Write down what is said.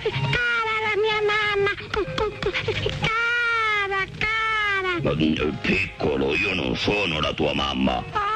Cara la mia mamma. Cara. Piccolo, io non sono la tua mamma.